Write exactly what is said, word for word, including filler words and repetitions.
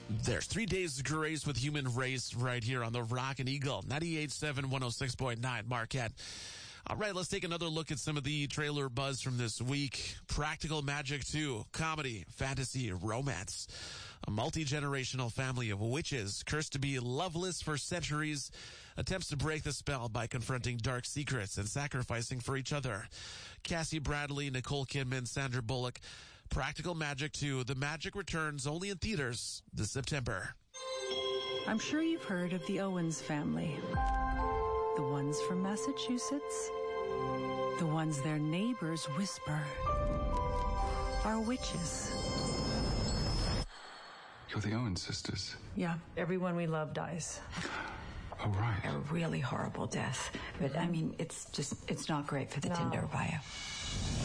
There's three days of grace with human race right here on the Rock and Eagle, ninety-eight point seven, one oh six point nine Marquette. All right, let's take another look at some of the trailer buzz from this week. Practical Magic two, comedy, fantasy, romance. A multi-generational family of witches, cursed to be loveless for centuries, attempts to break the spell by confronting dark secrets and sacrificing for each other. Cassie Bradley, Nicole Kidman, Sandra Bullock. Practical Magic two, The Magic returns only in theaters this September. I'm sure you've heard of the Owens family. The ones from Massachusetts. The ones their neighbors whisper are witches. You're the Owens sisters. Yeah, everyone we love dies. Oh, right. A really horrible death. But, I mean, it's just, it's not great for the No. Tinder bio.